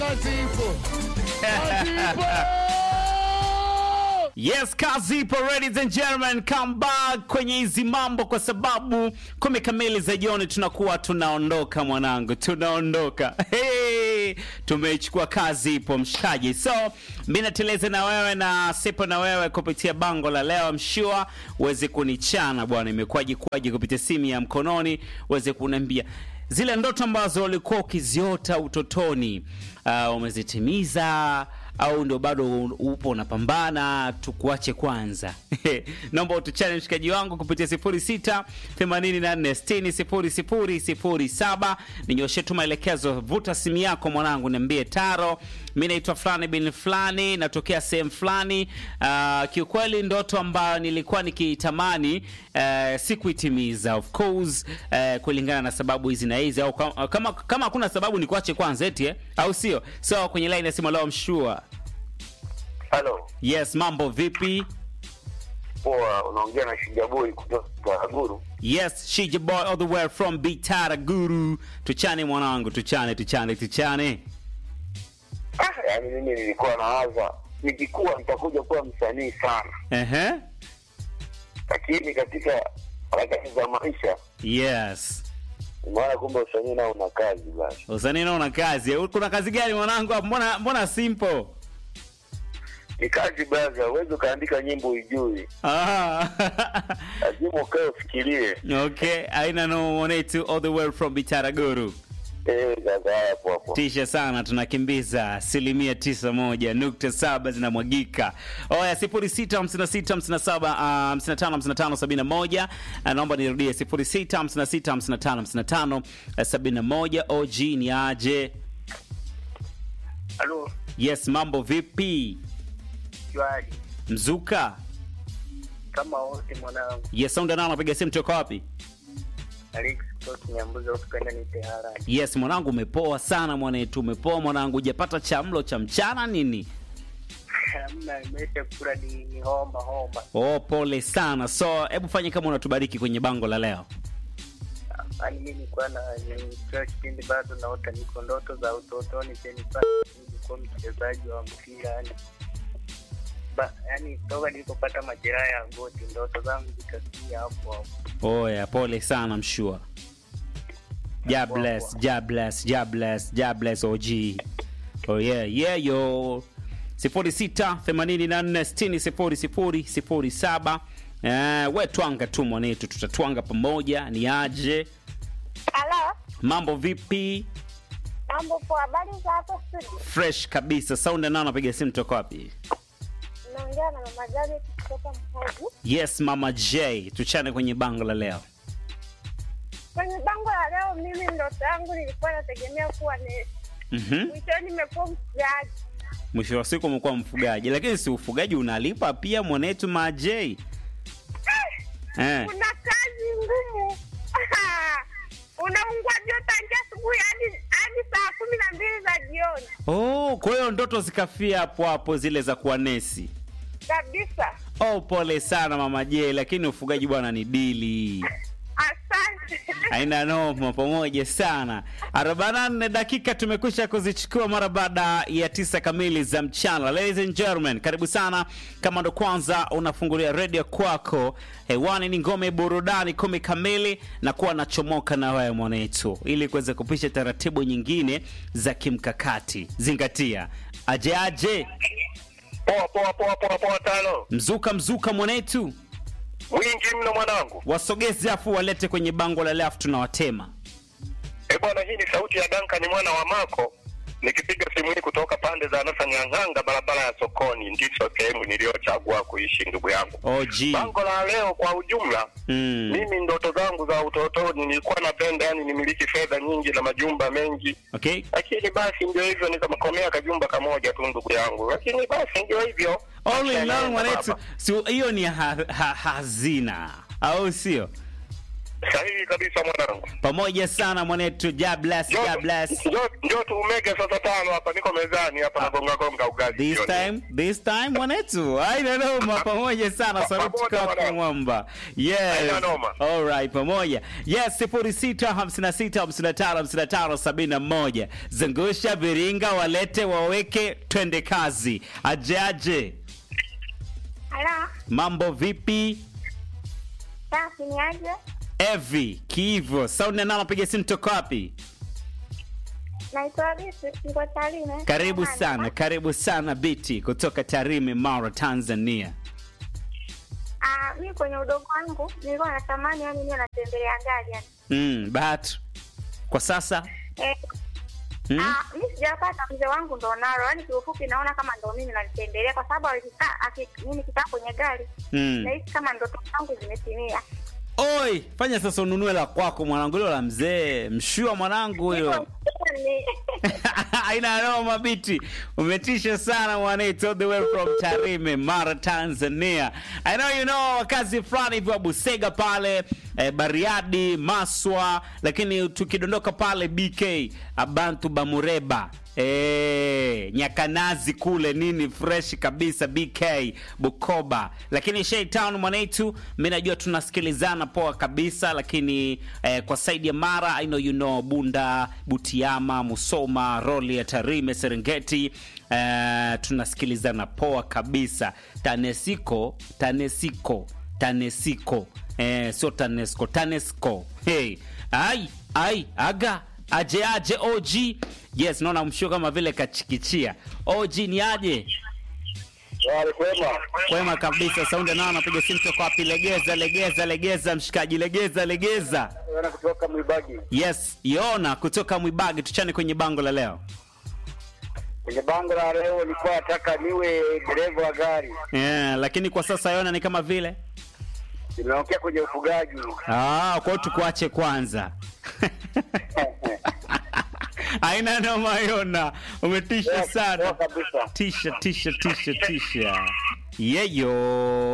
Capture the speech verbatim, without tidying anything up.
kazi ipo. Kazi ipo. Yes, kazi ipo, ladies and gentlemen, come back kwenye hizi mambo kwa sababu kumi kamili za jioni tunakuwa tunaondoka mwanangu, tunaondoka. Hey, tumeichukua kazi ipo mshikaji. So, mimi nateleza na wewe na sipo na wewe kupitia bango la leo. I'm sure uweze kunichana bwana, imekwaje kwaje kupitia simu ya mkononi, uweze kuniambia zile ndoto ambazo ulikuwa ukiziota utotoni, uh, umezitimiza au ndio bado upo unapambana? Tukuache kwanza. Naomba utuchane mshikaji wangu kupitia sifuri sita themanini na nne sitini sifuri sifuri sifuri saba. Ninyoshe tu maelekezo, vuta simu yako mwanangu, niambie Taro, mimi naitwa fulani bin fulani, natokea sehemu fulani. Uh, kiukweli ndoto ambayo nilikuwa nikitamani uh, sikuitimiza, of course, uh, kulingana na sababu hizi na hizi, au kama kama hakuna sababu nikuache kwanza eti eh, au sio? So kwenye line ya simu leo mshua. Hello. Yes, mambo vipi? Poa, unaongea na Shija Boy kutoka Guru. Yes, Shija Boy all the way from Bitara Guru. Tuchane mwanangu, tuchane, tuchane, tuchane. Ah, yani mimi nilikuwa nawaza nikikuwa nitakuja kuwa msanii sana. Ehe. Uh-huh. Lakini katika harakati za maisha, yes, maana kumbe usanii nao una kazi basi. Usanii nao una kazi. Kuna kazi gani mwanangu? Mbona mbona simple? Ni kazi brother, uwezo kaandika nyimbo ujui. Ah. Lazima ukae ufikirie. Okay, aina no monetu all the way from Bitaraguru. Eh, gaga hapo hapo. Tisha sana, tunakimbiza asilimia tisa moja nukta saba zinamwagika. Oya, sifuri sita hamsini na sita hamsini na saba hamsini na tano hamsini na tano sabini na moja. Naomba nirudie sifuri sita hamsini na sita hamsini na tano hamsini na tano sabini na moja. O G ni aje? Hello. Yes, mambo vipi? Juali. Mzuka. Kama wote mwanangu. Yes, sound nao napiga simu toka wapi? Alex kutoka Nyambuza ukipenda ni Tehara. Yes, mwanangu umepoa sana mwanetu, umepoa mwanangu, hujapata chamlo cha mchana nini? Hamna, nimesha kula ni, ni homa homa. Oh, pole sana. So, hebu fanye kama unatubariki kwenye bango la leo. Ani mimi nilikuwa na ni kipindi bado naota niko ndoto za utotoni tena kwa mchezaji wa mpira yani. Ba, yani toka nilipopata majeraha ya goti ndoto zangu zikasia hapo hapo. Oh yeah, pole sana mshua. Ja bless, ja bless, ja bless, ja bless O G. Oh yeah, yeah yo. sifuri sita themanini na nne sitini sifuri sifuri sifuri saba. Eh, we twanga tu mwanetu, tutatwanga pamoja. Ni aje? Hello. Mambo vipi? Mambo poa, habari za hapo studio? Fresh kabisa. Sound nao napiga simu toka wapi? Naongea na Mama Janet kutoka Mhaji. Yes, Mama J. Tuchane kwenye bango la leo. Kwenye bango la leo mimi ndoto yangu nilikuwa nategemea kuwa nesi. Mhm. Mm, mwishoni nimekuwa mfugaji. Mwisho wa siku umekuwa mfugaji, lakini si ufugaji unalipa pia mwanetu Ma J. Eh. Eh. Kuna kazi ngumu. Unaungwa joto tangia asubuhi hadi hadi saa kumi na mbili za jioni. Oh, kwa hiyo ndoto zikafia hapo hapo zile za kuwa nesi. Kabisa. Oh, pole sana Mama J, lakini ufugaji bwana ni dili. Asante. Haina noma, pamoja sana. arobaini na nne dakika tumekwisha kuzichukua mara baada ya tisa kamili za mchana. Ladies and gentlemen, karibu sana. Kama ndo kwanza unafungulia radio kwako, hewani ni ngome burudani kumi kamili na kuwa nachomoka na wewe mwanetu, ili kuweza kupisha taratibu nyingine za kimkakati. Zingatia. Aje aje. Poa poa poa poa poa tano. Mzuka mzuka mwanetu. Wingi mno mwanangu. Wasogeze afu walete kwenye bango la left tunawatema. Eh bwana, hii ni sauti ya Duncan mwana wa Mako. Nikipiga simu hii kutoka pande za Nasa Nyang'anga, barabara ya Sokoni, ndicho sehemu niliyochagua kuishi ndugu yangu. O G. Bango la leo kwa ujumla, mm. mimi ndoto zangu za utotoni nilikuwa napenda yani nimiliki fedha nyingi na majumba mengi. Okay. Lakini basi ndio hivyo, nikakomea kajumba kamoja tu ndugu yangu. Lakini basi ndio hivyo. All in all mwanetu, so hiyo ni ha, ha, hazina. Au sio? Sahihi kabisa mwanangu. Pamoja sana mwanetu. God bless, God bless. Njoo tu umege sasa tano hapa, niko mezani hapa na gonga gonga ugali. This time, this time mwanetu. Haina noma. Pamoja sana. Saluti kwa mwamba. Yes. Haina noma. All right, pamoja. Yes, sifuri sita hamsini sita hamsini tano hamsini tano sabini na moja. Zungusha viringa, walete waweke, twende kazi. Aje aje. Hello. Mambo vipi? Safi ni aje? Evi, Kivo. Sound na nana piga simu toka wapi? Naitwa Biti, niko Tarime. Karibu sana, karibu sana Biti kutoka Tarime, Mara, Tanzania. Ah, mimi kwenye udogo wangu nilikuwa natamani yani niwe natembelea gari yani. Mm, but kwa sasa Eh. Hmm? Ah, mimi sijapata, mzee wangu ndo nalo. Yaani kiufupi naona kama ndo mimi nalitembelea kwa sababu alikaa mimi kitaa kwenye gari. Mm. Na hisi kama ndoto zangu zimetimia. Oi, fanya sasa ununue la kwako mwanangu, leo la mzee. Mshua mwanangu huyo. Aina noma Biti. Umetisha sana mwanetu, all the way from Tarime, Mara, Tanzania. I know you know wakazi fulani hivyo Busega pale, eh, Bariadi, Maswa, lakini tukidondoka pale B K, Abantu Bamureba. Eh, Nyakanazi kule nini fresh kabisa B K Bukoba. Lakini Shaytown mwanetu, mimi najua tunasikilizana poa kabisa, lakini eh, kwa side ya Mara I know you know Bunda, Butiama, Musoma, Roli ya Tarime, Serengeti, eh, tunasikilizana poa kabisa. Tanesiko, Tanesiko, Tanesiko. Eh, sio Tanesco, Tanesco. Hey, ai, ai, aga Aje aje O G. Yes, naona mshio kama vile kachikichia. O G ni aje? Wale kwema. Kwema kabisa. Sound na anapiga simu toka wapi? Legeza, legeza, legeza mshikaji, legeza, legeza. Wana kutoka Mwibagi. Yes, Yona kutoka Mwibagi. Tuchane kwenye bango la leo. Kwenye bango la leo nilikuwa nataka niwe dereva wa gari. Yeah, lakini kwa sasa Yona ni kama vile Nimeongea kwenye ufugaji. Ah, kwa hiyo tukuache kwanza. Aina noma Yona. Umetisha sana. Kabisa. Tisha, tisha, tisha, tisha. Yeyo.